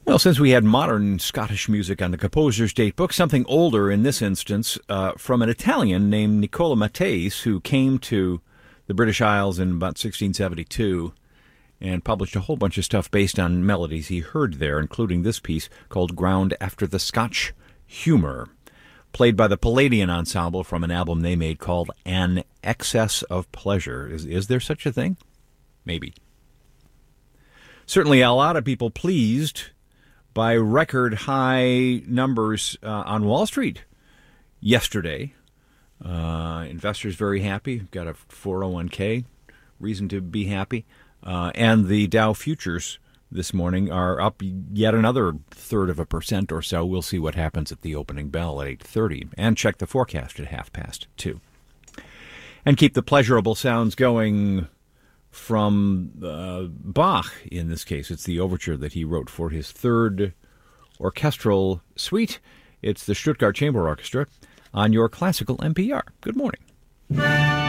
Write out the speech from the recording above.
Well, since we had modern Scottish music on the composer's date book, something older in this instance, from an Italian named Nicola Matteis, who came to the British Isles in about 1672 and published a whole bunch of stuff based on melodies he heard there, including this piece called Ground After the Scotch Humour, played by the Palladian Ensemble from an album they made called An Excess of Pleasure. Is there such a thing? Maybe. Certainly a lot of people pleased by record high numbers on Wall Street yesterday. Investors very happy. Got a 401k, reason to be happy. And the Dow futures this morning are up yet another 1/3% or so. We'll see what happens at the opening bell at 8:30. And check the forecast at 2:30. And keep the pleasurable sounds going from Bach, in this case. It's the overture that he wrote for his third orchestral suite. It's the Stuttgart Chamber Orchestra on your Classical NPR. Good morning.